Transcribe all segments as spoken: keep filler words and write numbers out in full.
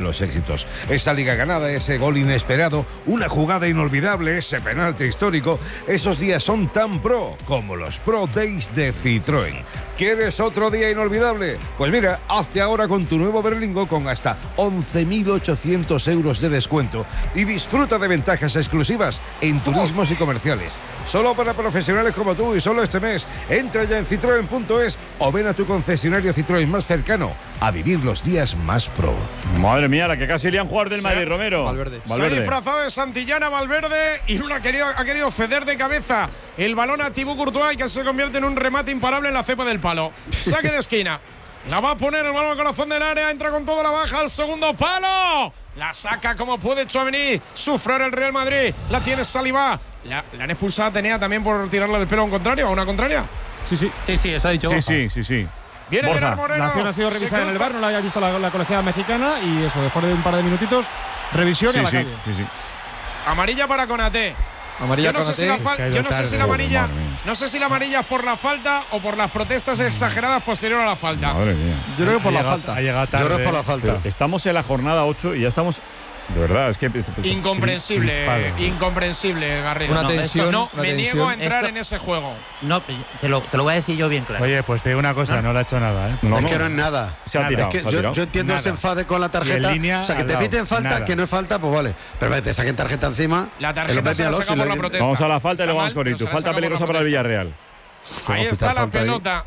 los éxitos. Esa liga ganada, ese gol inesperado, una jugada inolvidable, ese penalti histórico, esos días son tan pro como los Pro Days de Citroën. ¿Quieres otro día inolvidable? Pues mira, hazte ahora con tu nuevo Berlingo con hasta once mil ochocientos euros de descuento y disfruta de ventajas exclusivas en turismos y comerciales. Solo para profesionales como tú y solo este mes. Entra ya en citroen punto es o ven a tu concesionario Citroën más cercano a vivir los días más pro. Madre mía, la que casi le han jugado del Madrid, Romero. Valverde. Valverde. Se ha disfrazado de Santillana Valverde y una querido, ha querido ceder de cabeza el balón a Thibaut Courtois y que se convierte en un remate imparable en la cepa del palo. Saque de esquina. La va a poner el balón al corazón del área, entra con toda la baja al segundo palo. La saca como puede Tchouaméni. Sufre el Real Madrid. La tiene Saliba. La, la han expulsado a Tenea también por tirarla del pelo a un contrario, a una contraria. Sí, sí. Sí, sí, eso ha dicho. Sí, sí, sí, sí. Viene Borja. Gerard Moreno. La acción ha sido revisada en el bar, no la había visto la, la colegiada mexicana y eso, después de un par de minutitos, revisión Sí, y a la sí, calle. sí, sí. Amarilla para Konaté. Amarilla Yo no sé si la, Es fal- que ha yo ido no sé tarde. si la amarilla, Madre mía. no sé si la amarilla es por la falta o por las protestas exageradas posterior a la falta. Madre mía. Yo creo que por Ha la llegado- falta. Ha llegado Yo tarde. creo que por la falta. Pero estamos en la jornada ocho y ya estamos. De verdad, es que. Incomprensible, crispado. incomprensible, Garrido. Una no, tensión, esto no, una me tensión. niego a entrar Esto- en ese juego. No, te lo, te lo voy a decir yo bien claro. Oye, pues te digo una cosa, no le ha hecho nada, ¿eh? No, es no. que no es nada. Se ha Nada, tirado. Es que se ha yo, tirado. yo entiendo Nada. ese enfade con la Y tarjeta. en línea O sea, que al te lado, piten falta, nada. que no es falta, pues vale. Pero vete, saquen tarjeta encima. La el tarjeta hombre se la míralo, saca si por le- la protesta. Vamos a la falta y Está le vamos mal, con pero Itu. se la Falta saca por peligrosa la para el protesta. Villarreal. Ahí Como está pitar la falta ahí. pelota.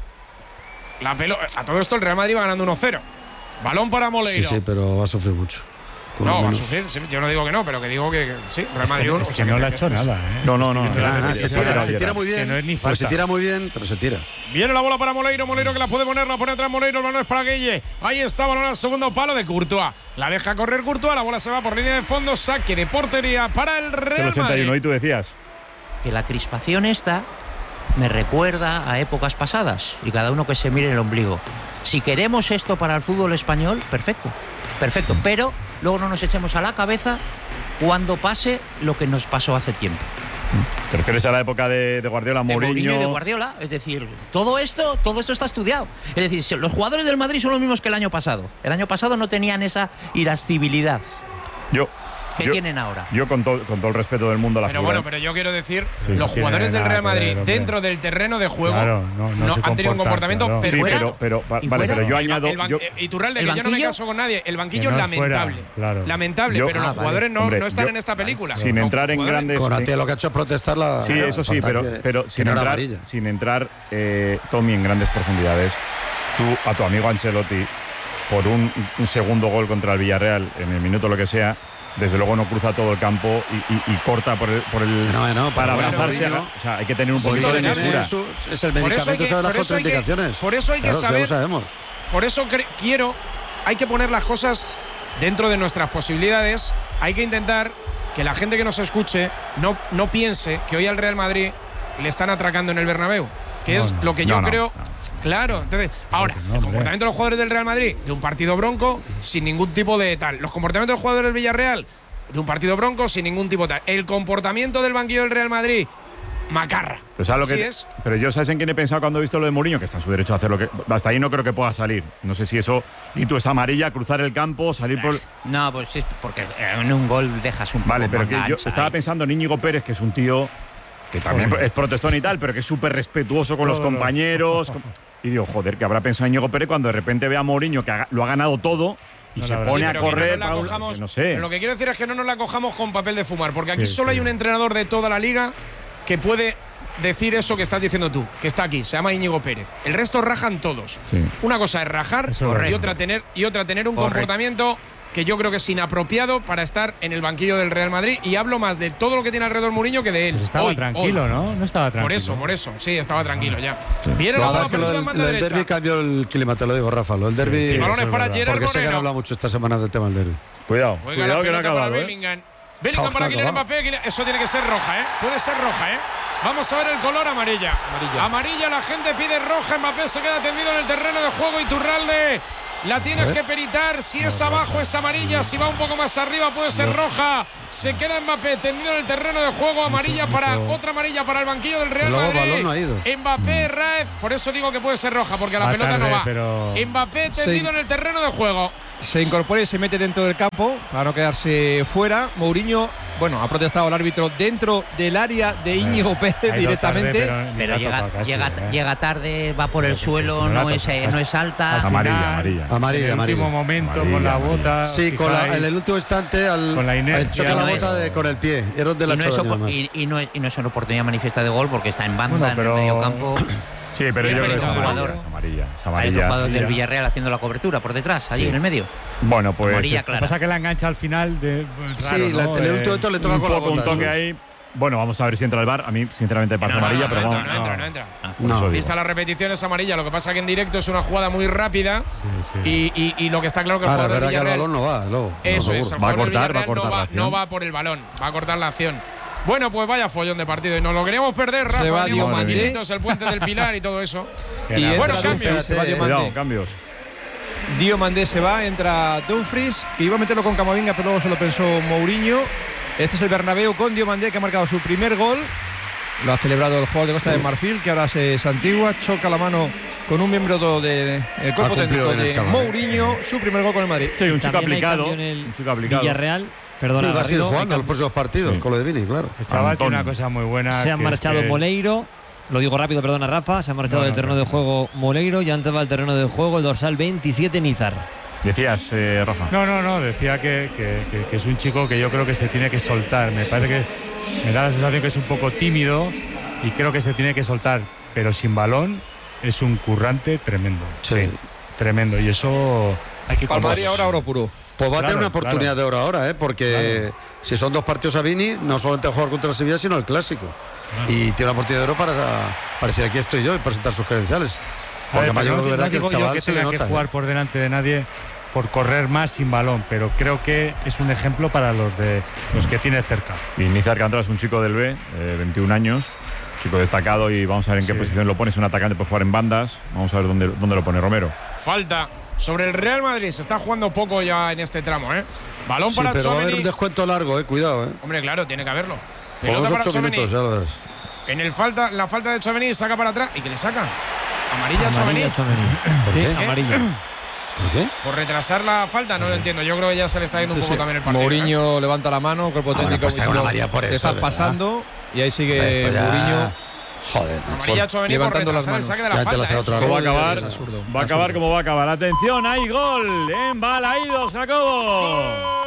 La pelota. A todo esto el Real Madrid va ganando uno cero. Balón para Sí, Moleiro. sí, pero va a sufrir mucho. Con No, uno va a menos. sufrir. Sí, yo no digo que no, pero que digo que, que sí. Real Es que, Madrid uno. es o que sea, no le ha que hecho este es- nada, ¿eh? No, no, no. Que nada, nada, se Fuera, tira, se fuera. tira muy Que bien. no es ni Pues se falta. tira muy bien, pero se tira. Viene la bola para Moleiro, Moleiro que la puede poner, la pone atrás Moleiro, el balón es para Gueye. Ahí está, balón al segundo palo de Courtois. La deja correr Courtois, la bola se va por línea de fondo, saque de portería para el Es el Real ochenta y uno. Madrid. Y tú decías. Que la crispación esta me recuerda a épocas pasadas y cada uno que se mire el ombligo. Si queremos esto para el fútbol español, perfecto, perfecto, pero luego no nos echemos a la cabeza cuando pase lo que nos pasó hace tiempo. ¿Te refieres a la época de, de Guardiola, De Mourinho y de Mourinho? Guardiola, es decir, todo esto, todo esto está estudiado. Es decir, si los jugadores del Madrid son los mismos que el año pasado. El año pasado no tenían esa irascibilidad Yo. que yo- tienen ahora. Yo, con, to- con todo el respeto del mundo a la Pero figura. bueno, pero yo quiero decir, Sí, los no tiene jugadores del nada Real que Madrid ver, hombre. dentro del terreno de juego Claro, no- no se han tenido un comportan, comportamiento claro. Sí, perfecto. pero, pero va- ¿Y vale, fuera? pero yo El ba- añado. el ban- yo- eh, Iturralde, ¿El que yo no me banquillo? caso con nadie. El banquillo Que no lamentable. fuera, claro. Lamentable, Yo- pero Ah, los vale. jugadores no, Hombre, no están yo- en esta película. sin Los entrar en jugadores- grandes. Konaté lo que ha hecho es protestar la. Sí, la eso sí, falta pero, que- pero que sin, no era entrar, amarilla. sin entrar, eh, Tommy, en grandes profundidades, tú a tu amigo Ancelotti, por un, un segundo gol contra el Villarreal, en el minuto lo que sea, desde luego no cruza todo el campo y, y- y corta por el, por el Que no, que no, para pero bueno, abrazarse. Mourinho- o sea, hay que tener un Sí, poquito de tiene mesura. Su- es el Por eso hay medicamento, que- sabe las por eso hay que- contraindicaciones. por eso hay que Claro, sí, saber- lo sabemos. Por eso cre- quiero, hay que poner las cosas dentro de nuestras posibilidades. Hay que intentar que la gente que nos escuche no, no piense que hoy al Real Madrid le están atracando en el Bernabéu, que No, es no. lo que yo No, no, creo. no. Claro, entonces, ahora, no, el hombre. comportamiento de los jugadores del Real Madrid, de un partido bronco, sin ningún tipo de tal. Los comportamientos de los jugadores del Villarreal, de un partido bronco, sin ningún tipo de tal. El comportamiento del banquillo del Real Madrid, macarra. Pero, ¿sabes lo Así que- es. pero yo, ¿sabes en quién he pensado cuando he visto lo de Mourinho? Que está en su derecho a hacer lo que. Hasta ahí no creo que pueda salir. No sé si eso. Y tú es amarilla, cruzar el campo, salir por. No, pues es porque en un gol dejas un poco Vale, pero que manga yo ancha estaba ahí. pensando en Íñigo Pérez, que es un tío que también Joder. es protestón y tal, pero que es súper respetuoso con los Todo lo- compañeros. con- Y digo, joder, que habrá pensado Íñigo Pérez cuando de repente ve a Mourinho que ha- lo ha ganado todo y No, se la verdad. pone Sí, a pero que no correr. nos la para un- cojamos- no sé. pero lo que quiero decir es que no nos la cojamos con papel de fumar, porque aquí Sí, solo sí. hay un entrenador de toda la liga que puede decir eso que estás diciendo tú, que está aquí, se llama Íñigo Pérez. El resto rajan todos. Sí. Una cosa es rajar Eso es y verdad. otra tener y otra tener un Correcto. comportamiento que yo creo que es inapropiado para estar en el banquillo del Real Madrid, y hablo más de todo lo que tiene alrededor Mourinho que de él. Pues estaba Hoy, tranquilo, hoy. ¿no? No estaba tranquilo. Por eso, por eso, sí, estaba tranquilo ya. Sí. Viene Lo la que bola pasa es que lo perdida del, en banda lo del derecha. derbi cambió el clima, te lo digo, Rafa. Lo del derbi. Sí, Balones eso es para verdad. Gerard porque sé que han Moreno. hablado mucho esta semana del tema del derbi. Cuidado, Juega la cuidado que no ha pelota para acabado. ¿eh? Bellingham. Bellingham Está para Kylian acabado. Mbappé. Kylian- Eso tiene que ser roja, ¿eh? Puede ser roja, ¿eh? Vamos a ver el color amarilla. Amarilla. Amarilla, la gente pide roja. Mbappé se queda tendido en el terreno de juego. Iturralde, la tienes ¿Eh? que peritar. Si es abajo es amarilla. Si va un poco más arriba puede ser roja. Se queda Mbappé tendido en el terreno de juego. Amarilla Mucho, para mucho. otra amarilla para el banquillo del Real Luego Madrid. balón no ha ido. Mbappé, Raez. Por eso digo que puede ser roja, porque a la Va pelota no tarde, va. pero- Mbappé tendido en el terreno de juego. se incorpora y se mete dentro del campo para no quedarse fuera. Mourinho, bueno, ha protestado el árbitro dentro del área de Íñigo Pérez directamente. Tarde, pero pero llega, casi, llega, eh. llega tarde, va por el pero suelo, si no, no, es, no es alta. Amarilla, amarilla. Amarilla, en el amarilla. último momento amarilla, con la amarilla. bota. Sí, con la, en el último instante al, con la inercia, al choque no la es, bota de, con el pie. Era de la y, no es y, y, no es, y no es una oportunidad manifiesta de gol porque está en banda, bueno, pero, en el medio campo. Sí, pero sí, yo creo que es jugador. amarilla, es amarilla, es Hay amarilla. un jugador del Villarreal haciendo la cobertura por detrás, allí sí. en el medio. Bueno, pues amarilla, Lo que pasa es que la engancha al final de raro, sí, ¿no? la, en el eh, último momento le toca un con la poco bota. un toque ahí. Bueno, vamos a ver si entra el V A R. A mí, sinceramente, me parece No, no, amarilla, no, pero no vamos. entra, no entra, no entra. Ah, No. no. Vista la repetición es amarilla. Lo que pasa es que en directo es una jugada muy rápida. Sí, sí. Y, y, y lo que está claro que el Ahora, jugador verdad del que el Villarreal. balón no va, luego. Eso no, es, seguro. el Va a jugador del cortar, va a Villarreal cortar no la va, acción. no va por el balón, va a cortar la acción. Bueno, pues vaya follón de partido. Y nos lo queríamos perder, Rafa. Se va veníamos Diomandé. tranquilitos, el puente del Pilar y todo eso. Y entra Bueno, Dumfries, cambios. se va Cuidado, Diomandé. cambios. Diomandé se va, entra Dumfries, que iba a meterlo con Camavinga, pero luego se lo pensó Mourinho. Este es el Bernabéu con Diomandé, que ha marcado su primer gol. Lo ha celebrado el jugador de Costa de Marfil, que ahora se santigua, choca la mano con un miembro del de, cuerpo técnico de chaval, Mourinho, su primer gol con el Madrid. Sí, un chico También hay aplicado. cambio en el Un chico aplicado. Villarreal, perdona, Sí, va a seguir Garrido, jugando hay los próximos partidos, Sí. con lo de Vini, claro. El chaval tiene Antón. una cosa muy buena. se han que es marchado que- Moleiro, lo digo rápido, perdona Rafa, se ha marchado No, del no, terreno de tranquilo. juego Moleiro y antes va al terreno de juego el dorsal veintisiete Nizar. Decías, eh, Rafa. No, no, no, decía que, que, que, que es un chico que yo creo que se tiene que soltar. Me parece que me da la sensación que es un poco tímido y creo que se tiene que soltar, pero sin balón es un currante tremendo. Sí. Tremendo. Y eso hay que Para el Madrid conocer. ahora oro puro. Pues va a Claro, tener una oportunidad claro. de oro ahora, ¿eh? Porque Claro. si son dos partidos a Vini, no solamente jugar contra el Sevilla, sino el clásico. Claro. Y tiene una oportunidad de oro para, para decir aquí estoy yo y presentar sus credenciales. A Porque ver, además yo pero creo que no es verdad que el digo yo chaval que se le tenga que nota. jugar ¿eh? por delante de nadie por correr más sin balón, pero creo que es un ejemplo para los de los que tiene cerca. Y Nizar Cantras es un chico del B, eh, veintiún años, chico destacado y vamos a ver en qué Sí. posición lo pone. Es un atacante, puede jugar en bandas. Vamos a ver dónde, dónde lo pone Romero. Falta sobre el Real Madrid. Se está jugando poco ya en este tramo, ¿eh? Balón Sí, para pero va a haber un Tchouaméni. descuento largo, eh, cuidado, eh. Hombre, claro, tiene que haberlo. Por Pelota los para ocho Tchouaméni. minutos, ya lo ves. En el falta, la falta de Tchouaméni saca para atrás. ¿Y qué le saca? Amarilla Tchouaméni. Amarilla, Tchouaméni. ¿Por Sí, qué? amarilla. ¿Por qué? Por retrasar la falta, no lo entiendo. Yo creo que ya se le está yendo Sí, un poco sí. también el partido. ¿eh? Mourinho levanta la mano, cuerpo Ah, bueno, técnico. pues hay una diciendo, amarilla por te eso, estás ¿verdad? pasando y ahí sigue Esto ya- Mourinho. Joder, macho. Amarilla Tchouaméni por levantando las retrasar el manos. saque de la Ya te la falta. saca ¿eh? otra ¿Cómo va a vez, acabar? es absurdo. Va a acabar Absurdo. como va a acabar. Atención, hay gol en Balaídos, Jacobo.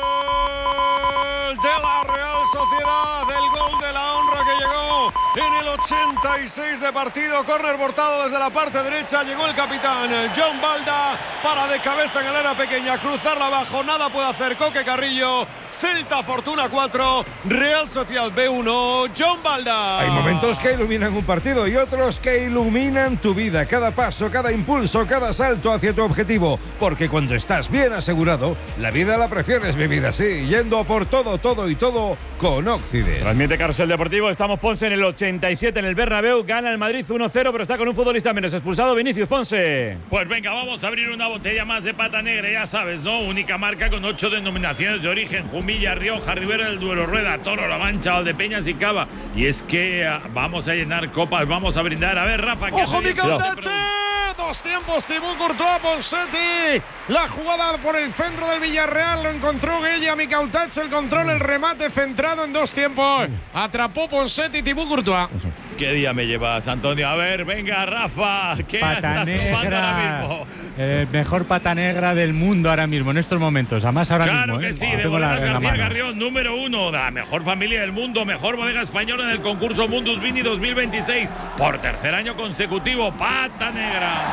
Gol de la Real Sociedad, el gol de la honra que llegó en el ochenta y seis de partido. Córner botado desde la parte derecha, llegó el capitán John Balda para de cabeza en el área pequeña, cruzarla abajo, nada puede hacer Coque Carrillo. Celta Fortuna cuatro, Real Sociedad B uno, John Balda. Hay momentos que iluminan un partido y otros que iluminan tu vida. Cada paso, cada impulso, cada salto hacia tu objetivo. Porque cuando estás bien asegurado, la vida la prefieres vivir así, yendo a por todo, todo y todo con Occident. Transmite Carrusel Deportivo. Estamos Ponce en el ochenta y siete en el Bernabéu. Gana el Madrid uno cero, pero está con un futbolista menos expulsado. Vinicius Ponce. Pues venga, vamos a abrir una botella más de pata negra, ya sabes, ¿no? Única marca con ocho denominaciones de origen: Jumilla, Rioja, Ribera del Duero, Rueda, Toro, La Mancha, Valdepeñas y Cava. Y es que ah, vamos a llenar copas, vamos a brindar. A ver, Rafa, ¿qué ¡Ojo, me dices? Micautache! Dos tiempos, Thibaut Courtois, Ponseti. La jugada por el centro del Villarreal lo encontró Gueye, Micautache. El control, el remate centrado en dos tiempos. Atrapó Ponseti, Thibaut Courtois. ¿Qué día me llevas, Antonio? A ver, venga, Rafa, ¿qué Pata estás tomando ahora negra. mismo? El mejor pata negra del mundo ahora mismo, en estos momentos. Además, ahora Claro mismo. que ¿eh? sí, Lo de tengo la- Bodegas en la García mano. Carrión, número uno, de la mejor familia del mundo, mejor bodega española en el concurso Mundus Vini dos mil veintiséis, por tercer año consecutivo, pata negra.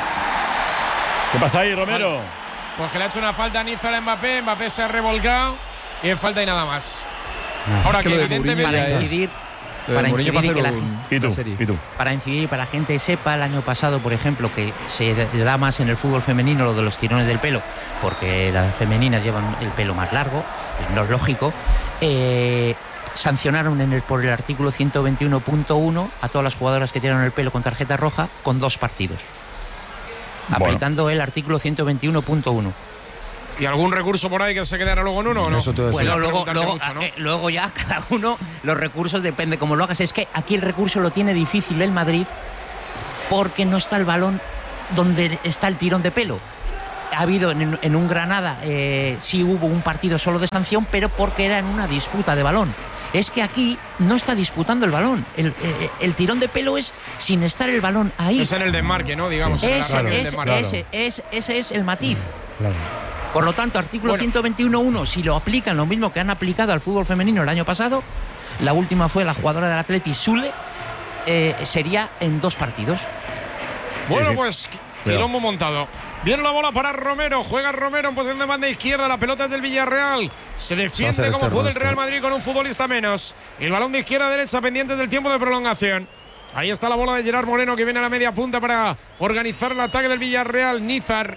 ¿Qué pasa ahí, Romero? Pues que le ha hecho una falta a Nizar a Mbappé. Mbappé se ha revolcado y es falta y nada más. Ah. Ahora Es que que, lo de evidentemente. Mourinho Para ya es- incidir, Lo de para Mourinho incidir y que para la hacer gente. un- ¿Y una tú? serie. ¿Y tú? Para incidir y para la gente sepa, el año pasado, por ejemplo, que se da más en el fútbol femenino lo de los tirones del pelo, porque las femeninas llevan el pelo más largo, es no es lógico. Eh, sancionaron en el, por el artículo ciento veintiuno punto uno a todas las jugadoras que tiraron el pelo con tarjeta roja con dos partidos. Bueno. Aplicando el artículo ciento veintiuno punto uno. ¿Y algún recurso por ahí que se quedará luego en uno o no? Eso te voy a decir. Bueno, luego, Preguntarte luego, mucho, ¿no? eh, luego ya cada uno, los recursos depende cómo lo hagas. Es que aquí el recurso lo tiene difícil el Madrid porque no está el balón donde está el tirón de pelo. ha habido en, en un Granada, eh, sí hubo un partido solo de sanción, pero porque era en una disputa de balón. Es que aquí no está disputando el balón. El, el, el tirón de pelo es sin estar el balón ahí. Es en el desmarque, ¿no? Digamos. Ese, en el es, del desmarque. ese, es, ese es el matiz. Claro. Por lo tanto, artículo Bueno. ciento veintiuno punto uno, si lo aplican lo mismo que han aplicado al fútbol femenino el año pasado, la última fue la jugadora del Atleti, Sule, eh, sería en dos partidos. Bueno, Sí, sí. pues quilombo montado. Viene la bola para Romero. Juega Romero en posición de banda izquierda. La pelota es del Villarreal. Se Se defiende hace como eterno puede el esto. Real Madrid con un futbolista menos. El balón de izquierda a derecha pendientes del tiempo de prolongación. Ahí está la bola de Gerard Moreno que viene a la media punta para organizar el ataque del Villarreal. Nízar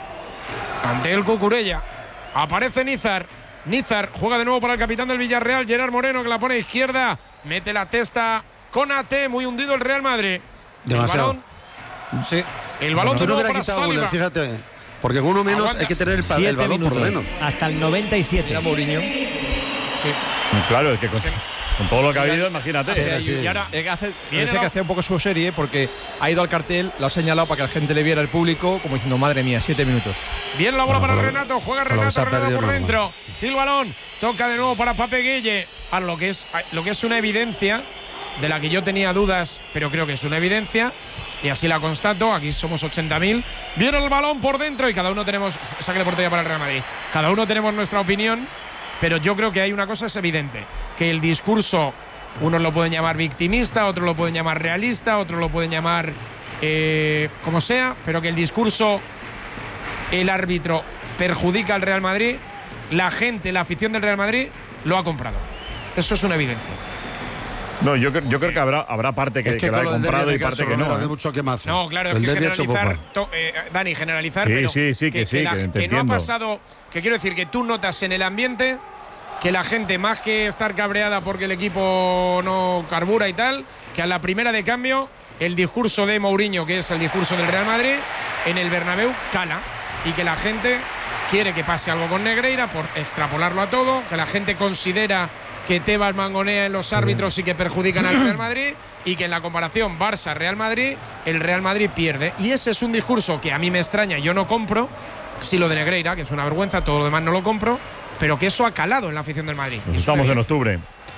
ante el Cucurella. Aparece Nízar. Nízar juega de nuevo para el capitán del Villarreal, Gerard Moreno, que la pone a izquierda. Mete la testa con A T. Muy hundido el Real Madrid. Demasiado. El balón, sí. El balón Yo de no nuevo hubiera para quitado Saliba. Müller, fíjate. Porque con uno menos Aguanta. hay que tener el, pa- el Siete balón por lo minutos. menos. Hasta el noventa y siete. Mira Mourinho. Sí. Claro, es que con, con todo lo que ha habido, imagínate. Sí, Y- sí. y ahora Eh, hace, Viene decía la- que hacía un poco su serie porque ha ido al cartel, lo ha señalado para que la gente le viera el público, como diciendo, madre mía, siete minutos. viene la bola Bueno, para con lo- Renato. Juega con lo que se Renato, ha Renato perdido por normal. dentro. Y el balón toca de nuevo para Pape Gueye. A lo que es lo que es una evidencia de la que yo tenía dudas, pero creo que es una evidencia. Y así la constato. Aquí somos ochenta mil. Viene el balón por dentro y cada uno tenemos. Saque de portería para el Real Madrid. Cada uno tenemos nuestra opinión. Pero yo creo que hay una cosa, es evidente. Que el discurso, unos lo pueden llamar victimista, otros lo pueden llamar realista, otros lo pueden llamar eh, como sea. Pero que el discurso, el árbitro perjudica al Real Madrid. La gente, la afición del Real Madrid lo ha comprado. Eso es una evidencia. No, yo, creo- yo creo que habrá, habrá parte que, Es que que la con ha lo del comprado derbi y de parte caso que no. Romero ¿eh? de mucho quemazo. No, claro, es El que derbi ha hecho generalizar, popa. to- eh, Dani, generalizar, Sí, pero sí, sí, que sí, la- que te que no ha entiendo. pasado, que quiero decir que tú notas en el ambiente que la gente, más que estar cabreada porque el equipo no carbura y tal, que a la primera de cambio el discurso de Mourinho, que es el discurso del Real Madrid, en el Bernabéu cala y que la gente quiere que pase algo con Negreira por extrapolarlo a todo, que la gente considera que Tebas mangonea en los árbitros y que perjudican al Real Madrid y que en la comparación Barça-Real Madrid, el Real Madrid pierde. Y ese es un discurso que a mí me extraña, yo no compro, sí lo de Negreira, que es una vergüenza, todo lo demás no lo compro, pero que eso ha calado en la afición del Madrid. Pues Y es una estamos en evidencia. octubre.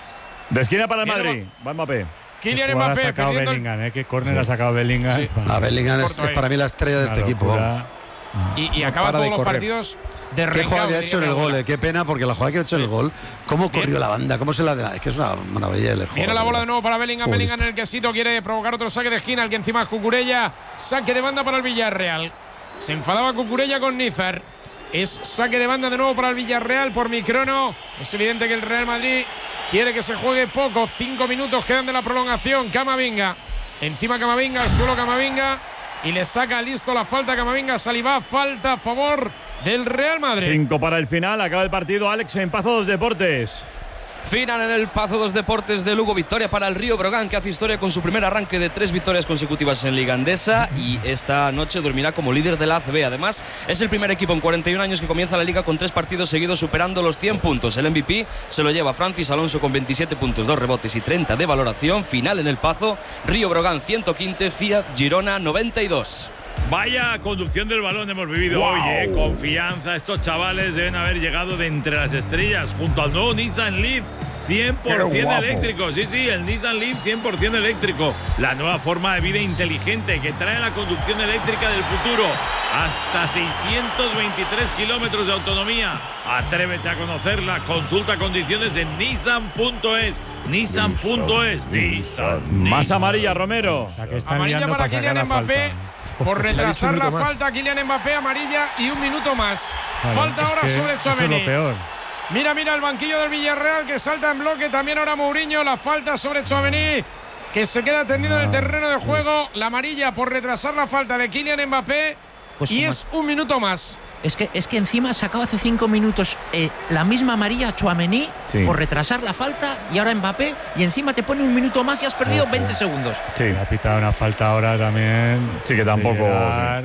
De esquina para el Viene Madrid. Va Mbappé. Kylian Qué jugada Mbappé ha sacado perdiendo el- Bellingham, ¿eh? Qué córner ha sacado Bellingham. Sí. A Bellingham es, Corto es ahí. para mí la estrella de Una este equipo. locura. Vamos. y, y acaba para de todos los correr. partidos de Qué recao, jugada había diría hecho en mi el gol, abuela. eh. Qué pena, porque la jugada que ha hecho en el gol, cómo corrió la banda, cómo se la de. Es que es una maravilla el juego. Viene la bola de nuevo para Bellingham. Futbolista. Bellingham en el quesito quiere provocar otro saque de esquina. El que encima es Cucurella. Saque de banda para el Villarreal. Se enfadaba Cucurella con Nízar. Es saque de banda de nuevo para el Villarreal por Microno. Es evidente que el Real Madrid quiere que se juegue poco. Cinco minutos quedan de la prolongación. Camavinga. Encima Camavinga, al suelo Camavinga. Y le saca listo la falta a Camavinga. Saliba, falta a favor del Real Madrid. Cinco para el final. Acaba el partido. Alex en Pazo dos Deportes. Final en el Pazo dos Deportes de Lugo, victoria para el Río Brogan, que hace historia con su primer arranque de tres victorias consecutivas en Liga Endesa y esta noche dormirá como líder de la A C B. Además, es el primer equipo en cuarenta y un años que comienza la Liga con tres partidos seguidos superando los cien puntos. El M V P se lo lleva Francis Alonso con veintisiete puntos, dos rebotes y treinta de valoración. Final en el Pazo, Río Brogan ciento quince, Fiat Girona noventa y dos. Vaya conducción del balón hemos vivido Wow. hoy, eh. Confianza. Estos chavales deben haber llegado de entre las estrellas junto al nuevo Nissan Leaf. cien por Qué ciento guapo. eléctrico, sí, sí, el Nissan Leaf cien por ciento eléctrico. La nueva forma de vida inteligente que trae la conducción eléctrica del futuro. Hasta seiscientos veintitrés kilómetros de autonomía. Atrévete a conocerla. Consulta condiciones en nissan punto es. Nissan punto es. Nissan. Más amarilla, Romero. La que están Amarilla liando para sacar Kylian la Mbappé falta. por Le ha dicho retrasar un la minuto más. falta. Kylian Mbappé, amarilla y un minuto más. Claro, falta es ahora que sobre eso es Tchouaméni. lo peor. Mira, mira el banquillo del Villarreal que salta en bloque. También ahora Mourinho. La falta sobre Tchouaméni, que se queda tendido en el terreno de juego. La amarilla por retrasar la falta de Kylian Mbappé. Pues y como- es un minuto más. Es que, es que encima sacaba hace cinco minutos eh, la misma amarilla a Tchouaméni Sí. por retrasar la falta y ahora Mbappé y encima te pone un minuto más y has perdido Ojo. veinte segundos. Sí, Le ha pitado una falta ahora también. sí que tampoco. De llegar.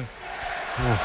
Uf.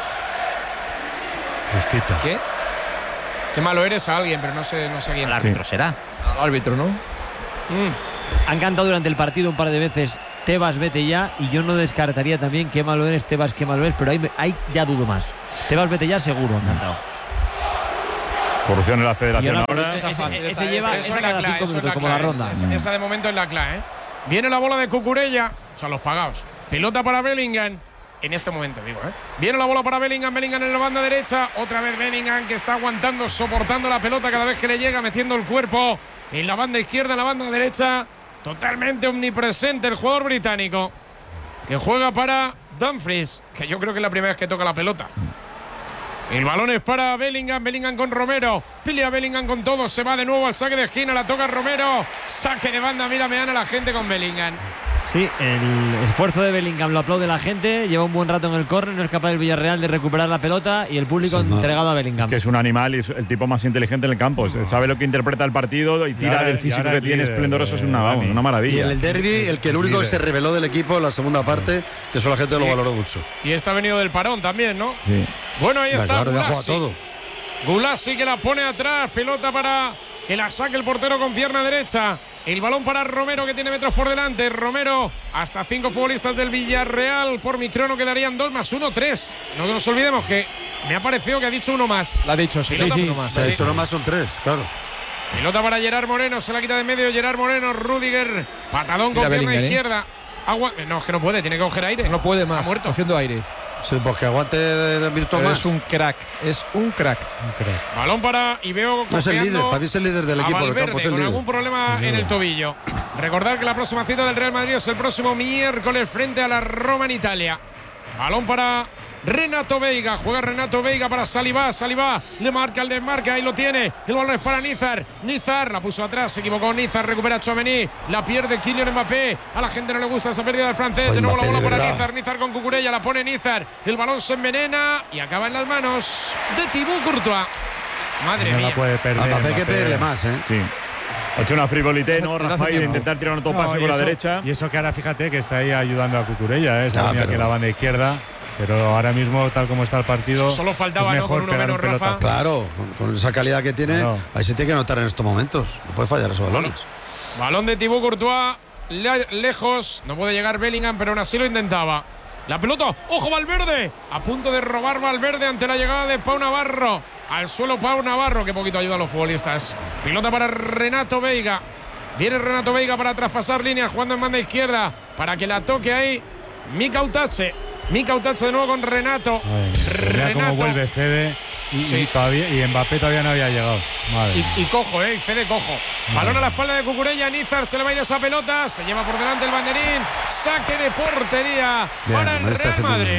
Justita. ¿Qué? Qué malo eres a alguien, pero no sé, no sé a quién. El árbitro será. Al árbitro, ¿no? Mm. Han cantado durante el partido un par de veces Tebas vete ya, y yo no descartaría también qué malo eres, Tebas, qué malo eres, pero ahí, ahí ya dudo más. Tebas vete ya seguro, encantado. Corrupción en la federación ahora. ahora. Ese, ese lleva Eso esa es la cada clave, cinco eso es minutos, la como la clave. ronda. Es- esa de momento es la clave, ¿eh? Viene la bola de Cucurella, o sea, los pagados. Pelota para Bellingham. En este momento, digo, ¿eh? Viene la bola para Bellingham, Bellingham en la banda derecha. Otra vez Bellingham, que está aguantando, soportando la pelota cada vez que le llega, metiendo el cuerpo en la banda izquierda, en la banda derecha. Totalmente omnipresente el jugador británico, que juega para Dumfries, que yo creo que es la primera vez que toca la pelota. El balón es para Bellingham, Bellingham con Romero. Pelea Bellingham con todo, se va de nuevo al saque de esquina, la toca Romero. Saque de banda, mira, me gana la gente con Bellingham. Sí, el esfuerzo de Bellingham lo aplaude la gente, lleva un buen rato en el córner, no es capaz el Villarreal de recuperar la pelota y el público Sí, no. entregado a Bellingham. Que es un animal y es el tipo más inteligente en el campo. Sabe lo que interpreta el partido y tira ahora- del y físico ahora que es tiene líder, esplendoroso. Es una, eh, vamos, Dani. una maravilla. Y en el derbi, el que el único que se reveló del equipo en la segunda parte, que eso la gente lo Sí. valoró mucho. Y está venido del parón también, ¿no? Sí. Bueno, ahí Ya, está claro, ya juega Gulasi. todo. Gulasi que la pone atrás, pelota para que la saque el portero con pierna derecha. El balón para Romero, que tiene metros por delante. Romero, hasta cinco futbolistas del Villarreal. Por mi crono quedarían dos más uno, tres. No nos olvidemos que me ha parecido que ha dicho uno más. La ha dicho, sí, Pelota sí, uno sí. más. Se ha Sí. hecho nomás son tres, claro. Pelota para Gerard Moreno, se la quita de medio Gerard Moreno, Rudiger, patadón con Mira pierna Bellingham, ¿eh? izquierda. Agua, no, es que no puede, tiene que coger aire. No puede Está más, muerto. cogiendo aire. Sí, pues que aguante de, de minutos Pero más. es un crack, es un crack. Balón para y veo No es el cojeando líder, para mí es el líder del a equipo del Valverde, campo, es el con líder. algún problema en el tobillo. Recordar que la próxima cita del Real Madrid es el próximo miércoles frente a la Roma en Italia. Balón para Renato Veiga, juega Renato Veiga para Saliba, Saliba le marca el desmarque, ahí lo tiene, el balón es para Nizar, Nizar la puso atrás, se equivocó Nizar, recupera Tchouaméni, la pierde Kylian Mbappé, a la gente no le gusta esa pérdida del francés, Joder, de nuevo Mbappé, la bola de para verdad. Nizar, Nizar con Cucurella, la pone Nizar, el balón se envenena y acaba en las manos de Thibaut Courtois. Madre No mía. la puede perder. A Mbappé hay que Mbappé. pedirle más, ¿eh? Sí. Ha hecho una frivolité, ¿no, Desde hace Rafael? tiempo. Intentar tirar un No, autopase y con la eso- derecha. Y eso que ahora fíjate que está ahí ayudando a Cucurella, ¿eh? Se Ya, ha venido pero- aquí la banda izquierda. Pero ahora mismo, tal como está el partido. Solo faltaba, es ¿no? mejor Con uno pegar menos, un Rafa. pelotazo. Claro, con, con esa calidad que tiene, Claro. ahí se tiene que notar en estos momentos. No puede fallar esos balones. Balón de Thibaut Courtois, le- lejos, no puede llegar Bellingham, pero aún así lo intentaba. La pelota, ojo Valverde, a punto de robar Valverde ante la llegada de Pau Navarro. Al suelo Pau Navarro, que poquito ayuda a los futbolistas. Pelota para Renato Veiga. Viene Renato Veiga para traspasar líneas, jugando en banda izquierda, para que la toque ahí Mika Utache. Mika Utache de nuevo con Renato. Madre mía, mira cómo Renato. vuelve Fede. Y, Sí. y todavía, y Mbappé todavía no había llegado. Madre Y, mía. y cojo, eh, y Fede cojo. Balón a la espalda de Cucurella, Nizar se le va a ir esa pelota, se lleva por delante el banderín, saque de portería Bien, para el Madrid está Real defendiendo Madrid. bien.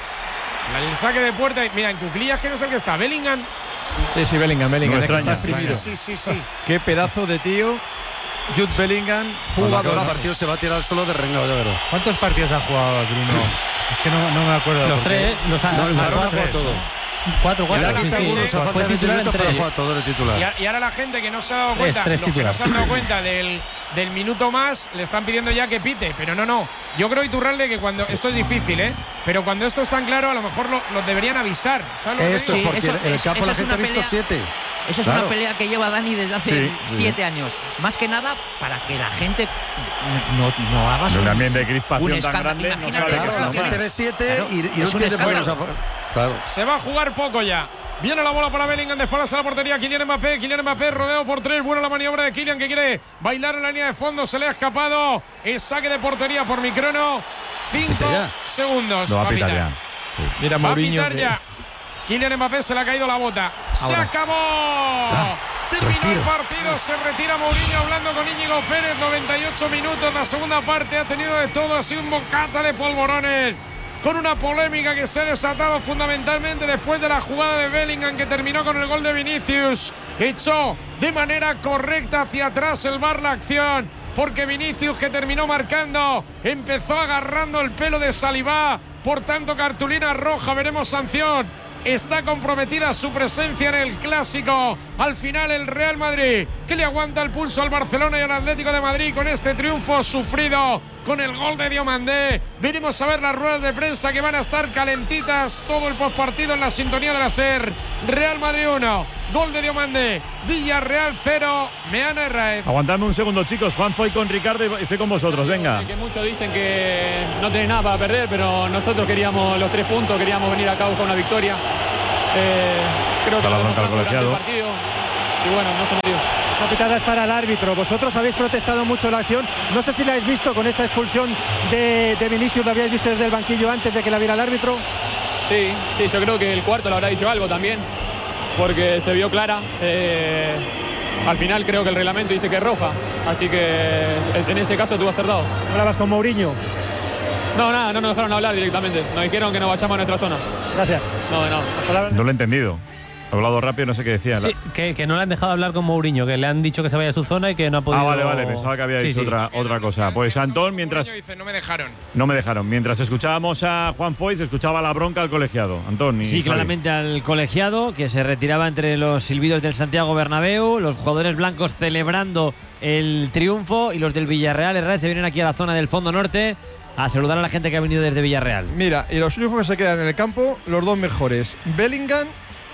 La- El saque de puerta, y mira, en cuclillas que no es el que está, Bellingham. Sí, sí, Bellingham, Bellingham. No es que extraña. se ha exprimido. Sí, sí, sí, sí. Qué pedazo de tío. Jude Bellingham, Cuando acabe el jugador. partido se va a tirar al suelo de rengado, ya verás. ¿Cuántos partidos ha jugado Bruno? Es que no, no me acuerdo. Los porque- tres, los No, el los Barón ha cuatro, jugado todo. cuatro, Le cuatro. han sí, quitado sí. algunos a Fue falta de veinte titular en minutos, pero ha tres. jugado todo el Y, titular. a- y ahora la gente que no se ha dado Tres, cuenta, tres los que no titulares. se han dado cuenta del, del minuto más, le están pidiendo ya que pite. Pero no, no. Yo creo, Iturralde, que cuando. Esto es difícil, ¿eh? Pero cuando esto es tan claro, a lo mejor lo, lo deberían avisar. ¿Sabes lo que Eso te es digo? Sí, porque eso- en el eso- campo eso la es gente ha una visto pelea- siete. Eso es Claro. una pelea que lleva Dani desde hace Sí, siete años. Más que nada para que la gente no, no haga En su- un ambiente de un crispación tan escándalo. grande, no Imagínate sabe que Claro, qué la pasa. gente ve siete Claro, y, y no es un entiende por qué no escándalo. se- Claro. Se va a jugar poco ya. Viene la bola para Bellingham, de espaldas a la portería. Kylian Mbappé, Kylian Mbappé, rodeo por tres. Buena la maniobra de Kylian, que quiere bailar en la línea de fondo. Se le ha escapado. El saque de portería por mi crono. Cinco Pita ya. segundos. Lo va a pitar pitar. ya. Mira Va a Mourinho. pitar que- ya. Kylian Mbappé se le ha caído la bota. ¡Se Ahora. acabó! Terminó el respiro. partido, se retira Mourinho hablando con Íñigo Pérez. noventa y ocho minutos. La segunda parte ha tenido de todo. Ha sido un bocata de polvorones. Con una polémica que se ha desatado fundamentalmente después de la jugada de Bellingham, que terminó con el gol de Vinicius. Echó de manera correcta hacia atrás el V A R la acción, porque Vinicius, que terminó marcando, empezó agarrando el pelo de Saliba. Por tanto, cartulina roja, veremos sanción. Está comprometida su presencia en el Clásico al final el Real Madrid, que le aguanta el pulso al Barcelona y al Atlético de Madrid con este triunfo sufrido, con el gol de Diomandé. Venimos a ver las ruedas de prensa que van a estar calentitas, todo el postpartido en la sintonía de la SER. Real Madrid uno, gol de Diomandé, Villarreal cero, Meana Herráez. Aguantadme un segundo, chicos. Juan Foy con Ricardo y estoy con vosotros, venga. Que muchos dicen que no tienen nada para perder, pero nosotros queríamos los tres puntos, queríamos venir acá a buscar una victoria. Eh, creo que lo demostramos durante el partido y bueno, no se me dio. La pitada es para el árbitro. Vosotros habéis protestado mucho la acción. No sé si la habéis visto con esa expulsión de, de Vinicius, ¿la habíais visto desde el banquillo antes de que la viera el árbitro? Sí, sí, yo creo que el cuarto le habrá dicho algo también, porque se vio clara. Eh, al final creo que el reglamento dice que es roja, así que en ese caso tuvo acertado. ¿Hablabas con Mourinho? No, nada, no nos dejaron hablar directamente. Nos dijeron que nos vayamos a nuestra zona. Gracias. No, no. No lo he entendido. He hablado rápido, no sé qué decía. Sí, que, que no le han dejado hablar con Mourinho, que le han dicho que se vaya a su zona y que no ha podido. Ah, vale, vale, pensaba que había sí, dicho sí. Otra, otra cosa. Pues Antón, mientras. Dice, no me dejaron. No me dejaron. Mientras escuchábamos a Juan Foy, se escuchaba la bronca al colegiado. Antón. Y sí, Javi. claramente al colegiado, que se retiraba entre los silbidos del Santiago Bernabéu, los jugadores blancos celebrando el triunfo y los del Villarreal Herrera se vienen aquí a la zona del fondo norte a saludar a la gente que ha venido desde Villarreal. Mira, y los únicos que se quedan en el campo, los dos mejores, Bellingham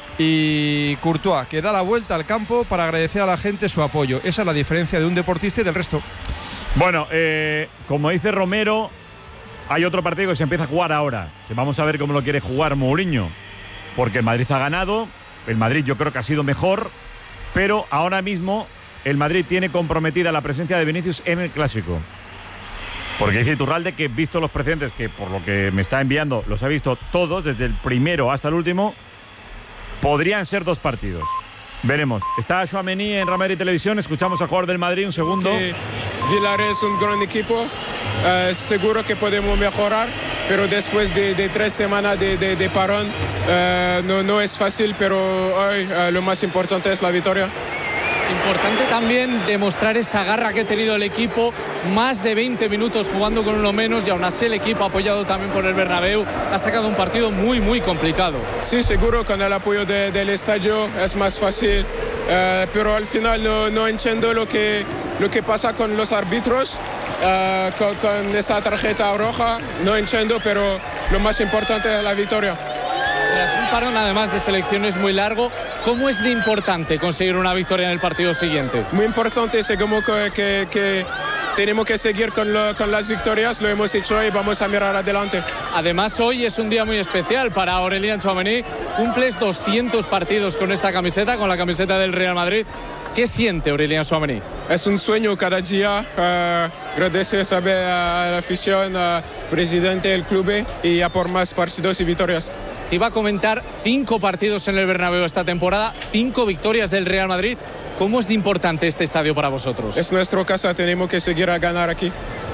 y Courtois, que da la vuelta al campo para agradecer a la gente su apoyo. Esa es la diferencia de un deportista y del resto. Bueno, eh, como dice Romero, hay otro partido que se empieza a jugar ahora, que vamos a ver cómo lo quiere jugar Mourinho, porque el Madrid ha ganado, el Madrid yo creo que ha sido mejor, pero ahora mismo el Madrid tiene comprometida la presencia de Vinicius en el Clásico. Porque dice Iturralde que, visto los precedentes, que por lo que me está enviando los ha visto todos, desde el primero hasta el último, podrían ser dos partidos. Veremos. Está Tchouaméni en Real Madrid Televisión. Escuchamos al jugador del Madrid un segundo. Que Villarreal es un gran equipo. Uh, seguro que podemos mejorar, pero después de, de tres semanas de, de, de parón uh, no, no es fácil, pero hoy uh, lo más importante es la victoria. Importante también demostrar esa garra que ha tenido el equipo, más de veinte minutos jugando con uno menos y aún así el equipo apoyado también por el Bernabéu ha sacado un partido muy muy complicado. Sí, seguro con el apoyo de, del estadio es más fácil, uh, pero al final no, no entiendo lo que, lo que pasa con los árbitros, uh, con, con esa tarjeta roja, no entiendo, pero lo más importante es la victoria. Tras un parón además de selecciones muy largo, ¿cómo es de importante conseguir una victoria en el partido siguiente? Muy importante, sé como que, que, que tenemos que seguir con, lo, con las victorias, lo hemos hecho y vamos a mirar adelante. Además hoy es un día muy especial para Aurélien Tchouaméni, cumples doscientos partidos con esta camiseta, con la camiseta del Real Madrid. ¿Qué siente Aurélien Tchouaméni? Es un sueño cada día, uh, agradecer a la afición, al presidente del club y a por más partidos y victorias. Te iba a comentar cinco partidos en el Bernabéu esta temporada, cinco victorias del Real Madrid. ¿Cómo es de importante este estadio para vosotros? Es nuestra casa, tenemos que seguir a ganar aquí.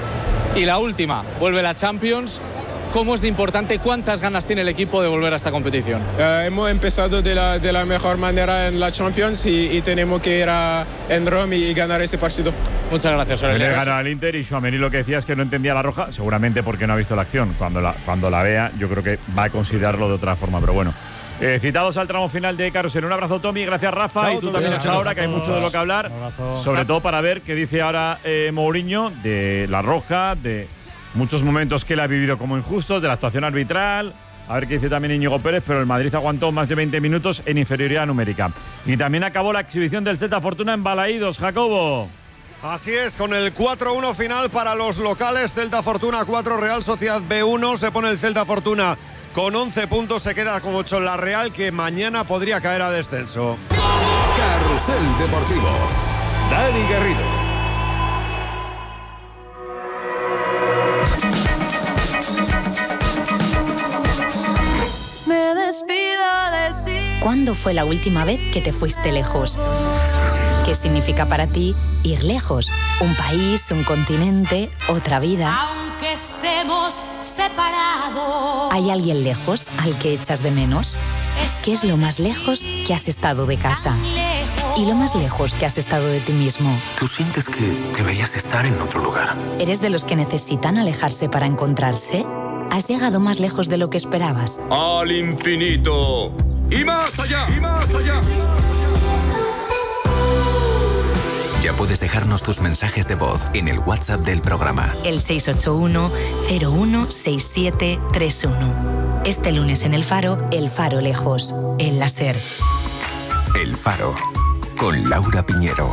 Y la última, vuelve la Champions. ¿Cómo es de importante? ¿Cuántas ganas tiene el equipo de volver a esta competición? Uh, hemos empezado de la, de la mejor manera en la Champions y, y tenemos que ir a, en Roma y, y ganar ese partido. Muchas gracias, Aurélien. Le gana al Inter y Tchouaméni lo que decía es que no entendía la roja, seguramente porque no ha visto la acción. Cuando la, cuando la vea, yo creo que va a considerarlo de otra forma, pero bueno. Eh, citados al tramo final de Carrusel. Un abrazo, Tommy, gracias, Rafa. Chao, y tú tú también, bien, ahora, que hay mucho de lo que hablar. Sobre todo para ver qué dice ahora eh, Mourinho de la roja, de muchos momentos que él ha vivido como injustos, de la actuación arbitral. A ver qué dice también Íñigo Pérez, pero el Madrid aguantó más de veinte minutos en inferioridad numérica. Y también acabó la exhibición del Celta Fortuna en Balaídos, Jacobo. Así es, con el cuatro uno final para los locales, Celta Fortuna cuatro, Real Sociedad B uno, se pone el Celta Fortuna con once puntos, se queda con ocho en la Real, que mañana podría caer a descenso. Carrusel Deportivo, Dani Garrido. Me despido de ti. ¿Cuándo fue la última vez que te fuiste lejos? ¿Qué significa para ti ir lejos? Un país, un continente, otra vida. Aunque estemos separados. ¿Hay alguien lejos al que echas de menos? ¿Qué es lo más lejos que has estado de casa? ¿Y lo más lejos que has estado de ti mismo? ¿Tú sientes que deberías estar en otro lugar? ¿Eres de los que necesitan alejarse para encontrarse? ¿Has llegado más lejos de lo que esperabas? Al infinito y más allá. Y más allá. puedes dejarnos tus mensajes de voz en el WhatsApp del programa. El seis ocho uno cero uno seis siete tres uno. Este lunes en El Faro, El Faro Lejos, el láser. El Faro, con Laura Piñero.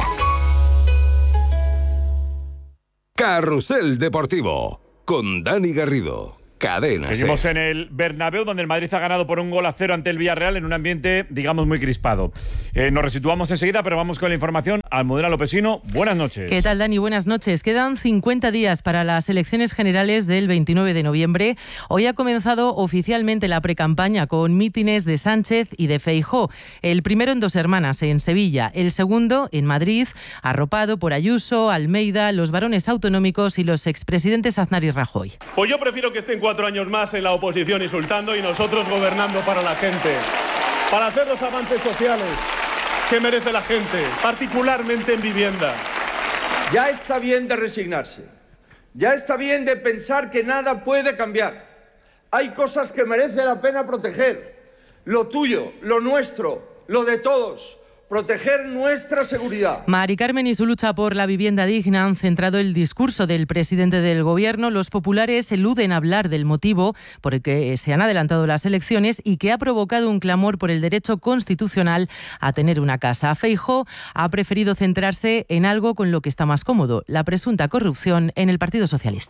Carrusel Deportivo, con Dani Garrido. Cadena Seguimos Ser. en el Bernabéu, donde el Madrid ha ganado por un gol a cero ante el Villarreal en un ambiente, digamos, muy crispado. Eh, nos resituamos enseguida, pero vamos con la información. Almudena Lopesino, buenas noches. ¿Qué tal, Dani? Buenas noches. Quedan cincuenta días para las elecciones generales del veintinueve de noviembre. Hoy ha comenzado oficialmente la precampaña con mítines de Sánchez y de Feijóo. El primero en Dos Hermanas, en Sevilla. El segundo en Madrid, arropado por Ayuso, Almeida, los varones autonómicos y los expresidentes Aznar y Rajoy. Pues yo prefiero que estén cuatro años más en la oposición insultando y nosotros gobernando para la gente, para hacer los avances sociales que merece la gente, particularmente en vivienda. Ya está bien de resignarse, ya está bien de pensar que nada puede cambiar. Hay cosas que merece la pena proteger, lo tuyo, lo nuestro, lo de todos. Proteger nuestra seguridad. Mari Carmen y su lucha por la vivienda digna han centrado el discurso del presidente del Gobierno. Los populares eluden hablar del motivo por el que se han adelantado las elecciones y que ha provocado un clamor por el derecho constitucional a tener una casa. Feijóo ha preferido centrarse en algo con lo que está más cómodo, la presunta corrupción en el Partido Socialista.